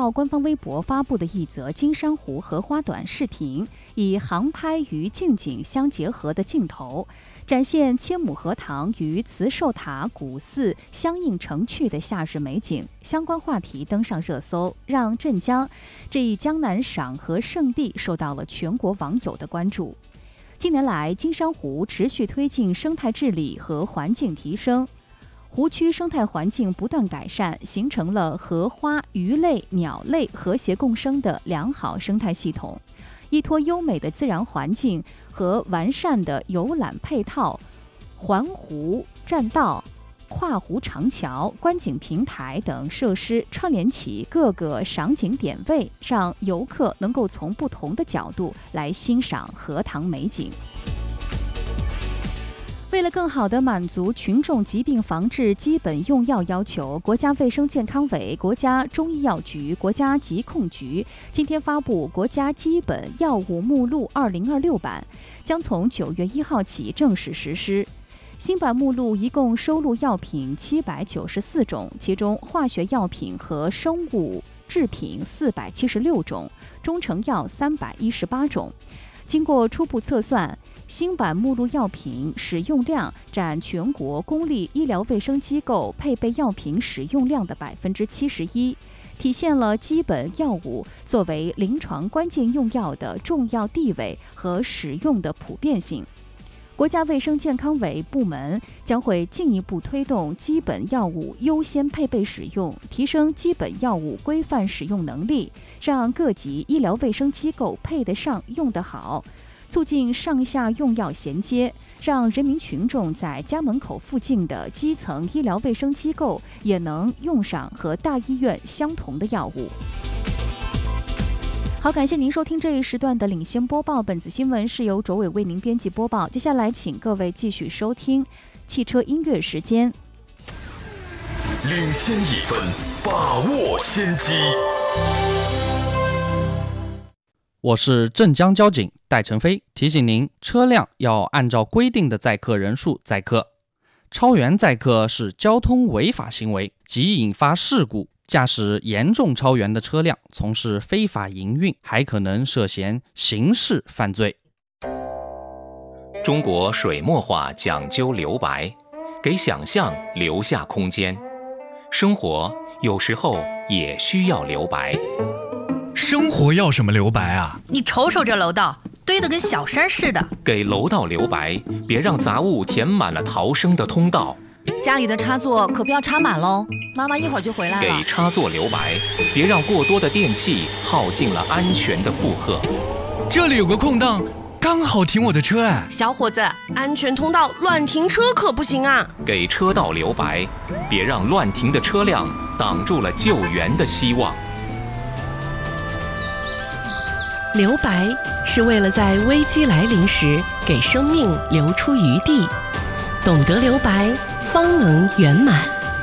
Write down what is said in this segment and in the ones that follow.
号官方微博发布的一则金山湖荷花短视频，以航拍与近景相结合的镜头，展现千亩荷塘与慈寿塔古寺相映成趣的夏日美景。相关话题登上热搜，让镇江这一江南赏荷胜地受到了全国网友的关注。近年来，金山湖持续推进生态治理和环境提升，湖区生态环境不断改善，形成了荷花、鱼类、鸟类和谐共生的良好生态系统。依托优美的自然环境和完善的游览配套，环湖栈道、跨湖长桥、观景平台等设施串联起各个赏景点位，让游客能够从不同的角度来欣赏荷塘美景。为了更好地满足群众疾病防治基本用药要求，国家卫生健康委、国家中医药局、国家疾控局今天发布国家基本药物目录2026版，将从9月1号起正式实施。新版目录一共收录药品794种，其中化学药品和生物制品476种，中成药318种。经过初步测算，新版目录药品使用量占全国公立医疗卫生机构配备药品使用量的71%，体现了基本药物作为临床关键用药的重要地位和使用的普遍性。国家卫生健康委部门将会进一步推动基本药物优先配备使用，提升基本药物规范使用能力，让各级医疗卫生机构配得上、用得好，促进上下用药衔接，让人民群众在家门口附近的基层医疗卫生机构也能用上和大医院相同的药物。好，感谢您收听这一时段的领先播报。本次新闻是由卓伟为您编辑播报。接下来，请各位继续收听汽车音乐时间。 领先一分，把握先机。 我是镇江交警戴成飞，提醒您，车辆要按照规定的载客人数载客，超员载客是交通违法行为，即引发事故。驾驶严重超员的车辆从事非法营运，还可能涉嫌刑事犯罪。 中国水墨画讲究留白，给想象留下空间。生活有时候也需要留白。 生活要什么留白啊？ 你瞅瞅这楼道，堆得跟小山似的。 给楼道留白，别让杂物填满了逃生的通道。 家里的插座可不要插满喽，妈妈一会儿就回来了。 给插座留白，别让过多的电器耗尽了安全的负荷。 这里有个空档，刚好停我的车哎。 小伙子，安全通道乱停车可不行啊。 给车道留白，别让乱停的车辆挡住了救援的希望。 留白是为了在危机来临时给生命留出余地，懂得留白方能圆满。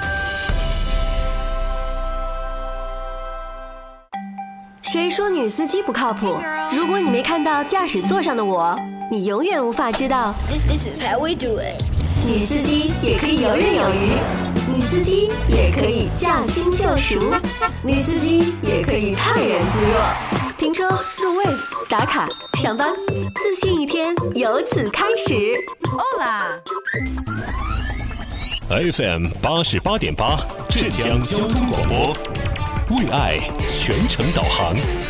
谁说女司机不靠谱？如果你没看到驾驶座上的我，你永远无法知道 This is how we do it。 女司机也可以游刃有余，女司机也可以驾轻就熟，女司机也可以泰然自若。停车、入位、打卡、上班，自信一天由此开始。 哦啦 FM 88.8，镇江交通广播，为爱全程导航。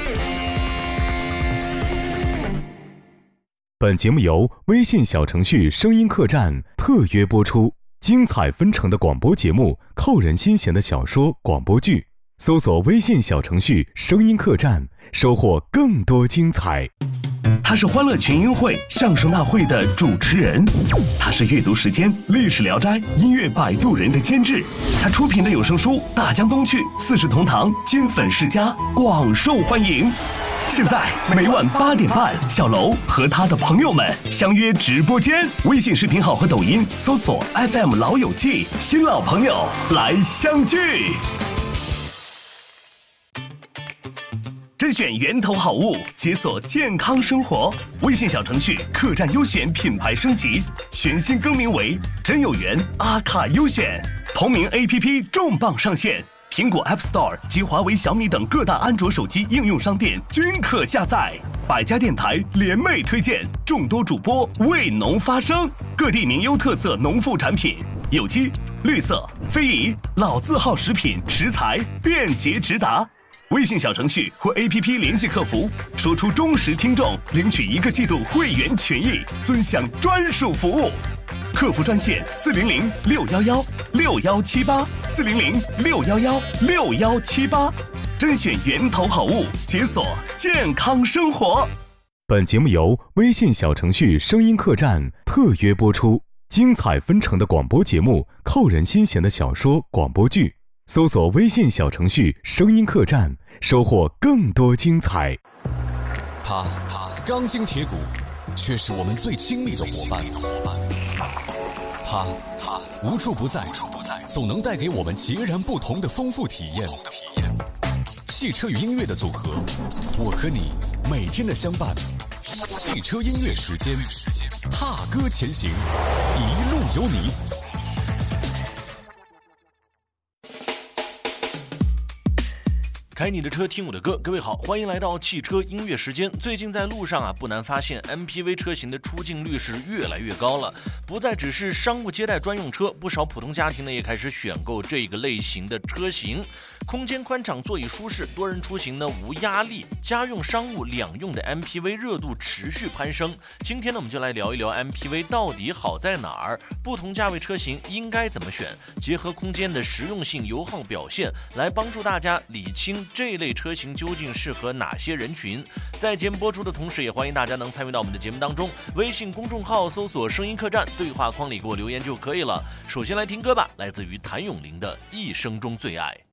本节目由微信小程序声音客栈特约播出，精彩纷呈的广播节目，扣人心弦的小说、广播剧，搜索微信小程序声音客栈，收获更多精彩。 他是欢乐群英会相声大会的主持人，他是阅读时间历史聊斋音乐摆渡人的监制，他出品的有声书《大江东去》四世同堂金粉世家广受欢迎。现在每晚8点半，小楼和他的朋友们相约直播间，微信视频号和抖音搜索 FM 老友记，新老朋友来相聚。甄选源头好物，解锁健康生活。微信小程序客栈优选品牌升级，全新更名为真有缘阿卡优选。同名 APP 重磅上线， 苹果 App Store 及华为、小米等各大安卓手机应用商店均可下载。百家电台联袂推荐，众多主播为农发声，各地名优特色农副产品，有机、绿色、非遗、老字号食品食材便捷直达。微信小程序或 APP 联系客服，说出忠实听众，领取1个季度会员权益，尊享专属服务。客服专线400-611-6178，400-611-6178，甄选源头好物，解锁健康生活。 本节目由微信小程序声音客栈特约播出，精彩纷呈的广播节目，扣人心弦的小说广播剧，搜索微信小程序声音客栈，收获更多精彩。 他钢筋铁骨，却是我们最亲密的伙伴。他无处不在，总能带给我们截然不同的丰富体验。汽车与音乐的组合，我和你每天的相伴。汽车音乐时间，踏歌前行，一路有你。 开你的车，听我的歌。各位好，欢迎来到汽车音乐时间。最近在路上不难发现 MPV 车型的出镜率是越来越高了，不再只是商务接待专用车，不少普通家庭呢也开始选购这个类型的车型。空间宽敞，座椅舒适，多人出行呢无压力，家用商务两用的 MPV 热度持续攀升。今天呢我们就来聊一聊 MPV 到底好在哪儿，不同价位车型应该怎么选，结合空间的实用性、油耗表现，来帮助大家理清这类车型究竟适合哪些人群。在节目播出的同时，也欢迎大家能参与到我们的节目当中，微信公众号搜索声音客栈，对话框里给我留言就可以了。首先来听歌吧，来自于谭咏麟的一生中最爱。